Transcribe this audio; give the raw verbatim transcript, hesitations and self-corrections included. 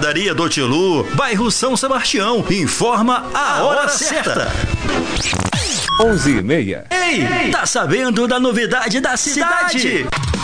Padaria do Tilu, bairro São Sebastião. Informa a hora certa. onze e meia. Ei, tá sabendo da novidade da cidade?